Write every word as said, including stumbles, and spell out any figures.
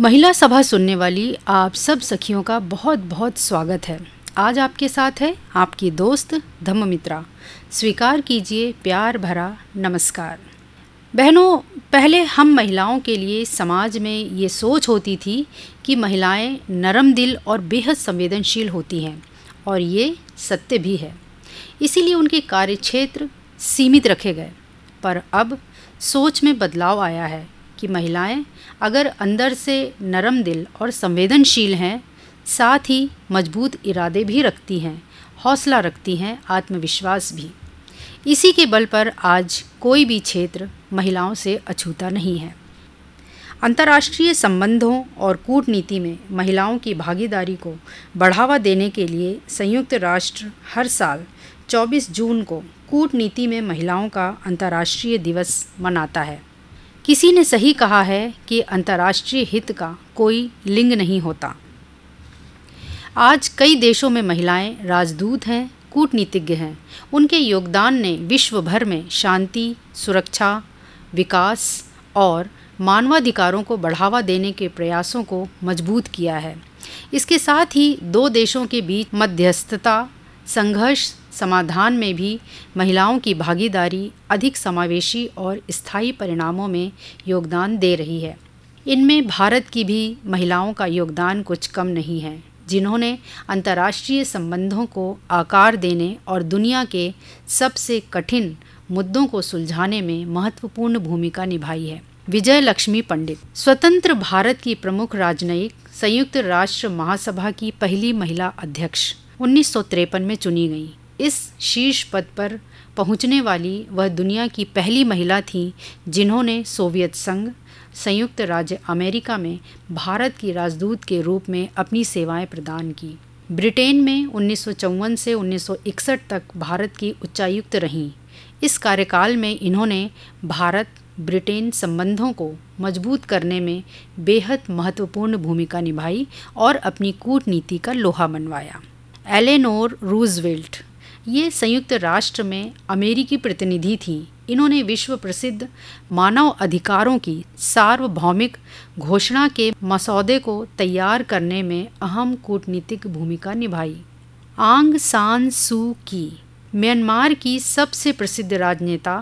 महिला सभा सुनने वाली आप सब सखियों का बहुत बहुत स्वागत है। आज आपके साथ है आपकी दोस्त धम्ममित्रा। स्वीकार कीजिए प्यार भरा नमस्कार। बहनों, पहले हम महिलाओं के लिए समाज में ये सोच होती थी कि महिलाएं नरम दिल और बेहद संवेदनशील होती हैं, और ये सत्य भी है। इसीलिए उनके कार्यक्षेत्र सीमित रखे गए। पर अब सोच में बदलाव आया है कि महिलाएं अगर अंदर से नरम दिल और संवेदनशील हैं, साथ ही मजबूत इरादे भी रखती हैं, हौसला रखती हैं, आत्मविश्वास भी। इसी के बल पर आज कोई भी क्षेत्र महिलाओं से अछूता नहीं है। अंतर्राष्ट्रीय संबंधों और कूटनीति में महिलाओं की भागीदारी को बढ़ावा देने के लिए संयुक्त राष्ट्र हर साल चौबीस जून को कूटनीति में महिलाओं का अंतर्राष्ट्रीय दिवस मनाता है। किसी ने सही कहा है कि अंतर्राष्ट्रीय हित का कोई लिंग नहीं होता। आज कई देशों में महिलाएं राजदूत हैं, कूटनीतिज्ञ हैं। उनके योगदान ने विश्व भर में शांति, सुरक्षा, विकास और मानवाधिकारों को बढ़ावा देने के प्रयासों को मजबूत किया है। इसके साथ ही दो देशों के बीच मध्यस्थता, संघर्ष समाधान में भी महिलाओं की भागीदारी अधिक समावेशी और स्थायी परिणामों में योगदान दे रही है। इनमें भारत की भी महिलाओं का योगदान कुछ कम नहीं है, जिन्होंने अंतर्राष्ट्रीय संबंधों को आकार देने और दुनिया के सबसे कठिन मुद्दों को सुलझाने में महत्वपूर्ण भूमिका निभाई है। विजय लक्ष्मी पंडित स्वतंत्र भारत की प्रमुख राजनयिक, संयुक्त राष्ट्र महासभा की पहली महिला अध्यक्ष उन्नीस सौ तिरपन में चुनी गई। इस शीर्ष पद पर पहुंचने वाली वह दुनिया की पहली महिला थीं जिन्होंने सोवियत संघ, संयुक्त राज्य अमेरिका में भारत की राजदूत के रूप में अपनी सेवाएं प्रदान की। ब्रिटेन में उन्नीस सौ चौवन से उन्नीस सौ इकसठ तक भारत की उच्चायुक्त रहीं। इस कार्यकाल में इन्होंने भारत ब्रिटेन संबंधों को मजबूत करने में बेहद महत्वपूर्ण भूमिका निभाई और अपनी कूटनीति का लोहा मनवाया। एलेनोर रूजवेल्ट ये संयुक्त राष्ट्र में अमेरिकी प्रतिनिधि थीं। इन्होंने विश्व प्रसिद्ध मानव अधिकारों की सार्वभौमिक घोषणा के मसौदे को तैयार करने में अहम कूटनीतिक भूमिका निभाई। आंग सान सू की म्यांमार की सबसे प्रसिद्ध राजनेता